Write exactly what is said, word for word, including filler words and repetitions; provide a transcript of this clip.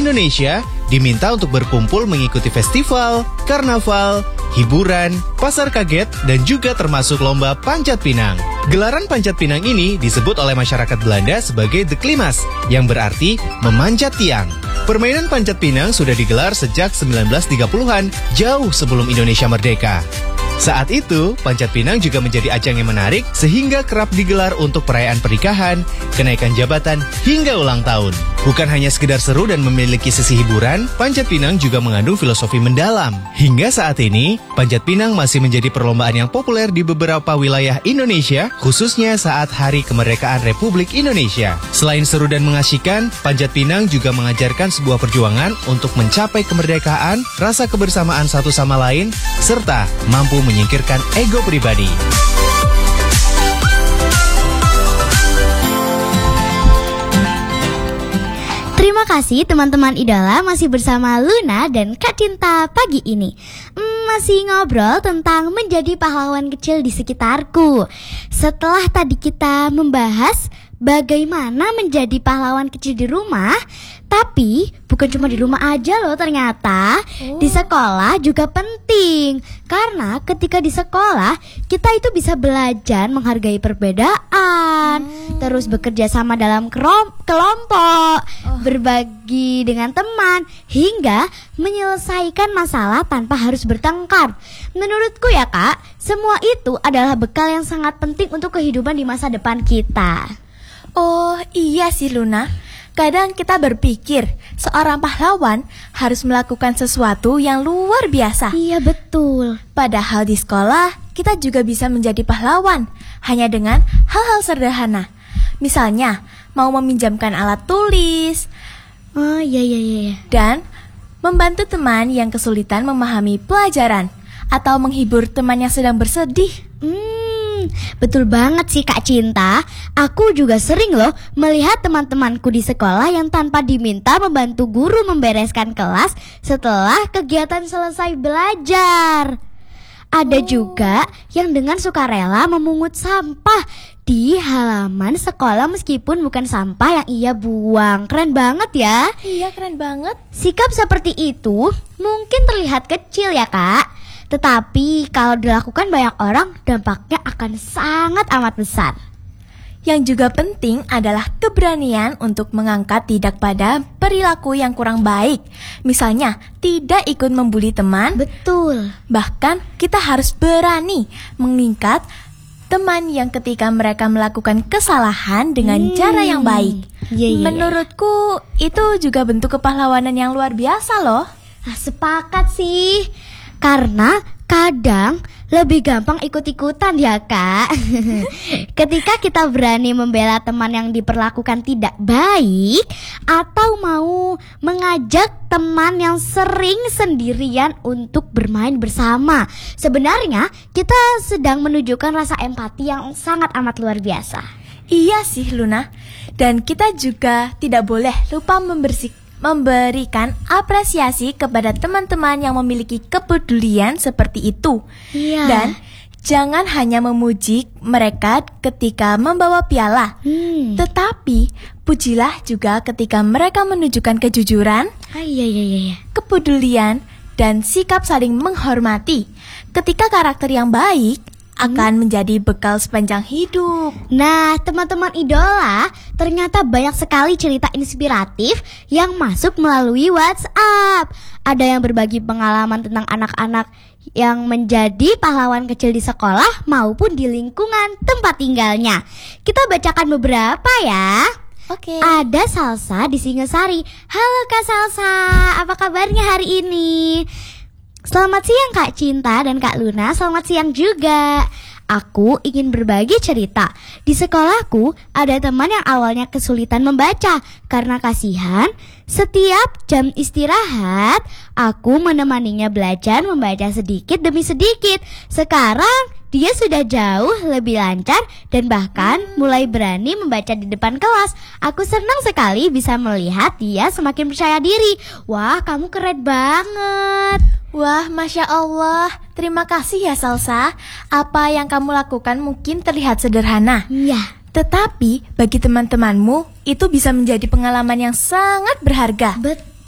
Indonesia diminta untuk berkumpul mengikuti festival, karnaval, hiburan, pasar kaget, dan juga termasuk lomba panjat pinang. Gelaran panjat pinang ini disebut oleh masyarakat Belanda sebagai de klimas, yang berarti memanjat tiang. Permainan panjat pinang sudah digelar sejak sembilan belas tiga puluhan, jauh sebelum Indonesia merdeka. Saat itu, panjat pinang juga menjadi ajang yang menarik sehingga kerap digelar untuk perayaan pernikahan, kenaikan jabatan, hingga ulang tahun. Bukan hanya sekedar seru dan memiliki sisi hiburan, panjat pinang juga mengandung filosofi mendalam. Hingga saat ini, panjat pinang masih menjadi perlombaan yang populer di beberapa wilayah Indonesia, khususnya saat Hari Kemerdekaan Republik Indonesia. Selain seru dan mengasyikkan, panjat pinang juga mengajarkan sebuah perjuangan untuk mencapai kemerdekaan, rasa kebersamaan satu sama lain, serta mampu menyingkirkan ego pribadi. Terima kasih teman-teman idola, masih bersama Luna dan Kak Cinta pagi ini. hmm, Masih ngobrol tentang menjadi pahlawan kecil di sekitarku. Setelah tadi kita membahas bagaimana menjadi pahlawan kecil di rumah, tapi bukan cuma di rumah aja loh ternyata. Oh. Di sekolah juga penting. Karena ketika di sekolah kita itu bisa belajar menghargai perbedaan, hmm. terus bekerja sama dalam kerom- kelompok, oh. berbagi dengan teman, hingga menyelesaikan masalah tanpa harus bertengkar. Menurutku ya Kak, semua itu adalah bekal yang sangat penting untuk kehidupan di masa depan kita. Oh iya sih Luna. Kadang kita berpikir seorang pahlawan harus melakukan sesuatu yang luar biasa. Iya betul. Padahal di sekolah kita juga bisa menjadi pahlawan hanya dengan hal-hal sederhana. Misalnya mau meminjamkan alat tulis. Oh iya iya iya. Dan membantu teman yang kesulitan memahami pelajaran, atau menghibur teman yang sedang bersedih. Hmm, betul banget sih Kak Cinta. Aku juga sering loh melihat teman-temanku di sekolah yang tanpa diminta membantu guru membereskan kelas setelah kegiatan selesai belajar. Ada Oh. juga yang dengan sukarela memungut sampah di halaman sekolah meskipun bukan sampah yang ia buang. Keren banget ya. Iya, keren banget. Sikap seperti itu mungkin terlihat kecil ya Kak, tetapi kalau dilakukan banyak orang dampaknya akan sangat amat besar. Yang juga penting adalah keberanian untuk mengangkat tidak pada perilaku yang kurang baik. Misalnya, tidak ikut membuli teman. Betul. Bahkan kita harus berani mengikat teman yang ketika mereka melakukan kesalahan dengan Hmm. cara yang baik. Iya, iya, iya. Menurutku itu juga bentuk kepahlawanan yang luar biasa loh. Nah, sepakat sih. Karena kadang lebih gampang ikut-ikutan ya Kak. Ketika kita berani membela teman yang diperlakukan tidak baik, atau mau mengajak teman yang sering sendirian untuk bermain bersama, sebenarnya kita sedang menunjukkan rasa empati yang sangat amat luar biasa. Iya sih Luna. Dan kita juga tidak boleh lupa membersihkan memberikan apresiasi kepada teman-teman yang memiliki kepedulian seperti itu. Iya. Dan jangan hanya memuji mereka ketika membawa piala, Hmm. tetapi pujilah juga ketika mereka menunjukkan kejujuran, Ah, iya iya iya. iya. kepedulian, dan sikap saling menghormati. Ketika karakter yang baik akan menjadi bekal sepanjang hidup. Nah, teman-teman idola, ternyata banyak sekali cerita inspiratif yang masuk melalui WhatsApp. Ada yang berbagi pengalaman tentang anak-anak yang menjadi pahlawan kecil di sekolah maupun di lingkungan tempat tinggalnya. Kita bacakan beberapa ya. Oke. Ada Salsa di Singasari. Halo Kak Salsa, apa kabarnya hari ini? Selamat siang Kak Cinta dan Kak Luna, selamat siang juga. Aku ingin berbagi cerita. Di sekolahku ada teman yang awalnya kesulitan membaca. Karena kasihan, setiap jam istirahat aku menemaninya belajar membaca sedikit demi sedikit. Sekarang dia sudah jauh lebih lancar dan bahkan mulai berani membaca di depan kelas. Aku senang sekali bisa melihat dia semakin percaya diri. Wah, kamu keren banget. Wah, Masya Allah. Terima kasih ya Salsa. Apa yang kamu lakukan mungkin terlihat sederhana. Iya. Tetapi bagi teman-temanmu itu bisa menjadi pengalaman yang sangat berharga. Betul.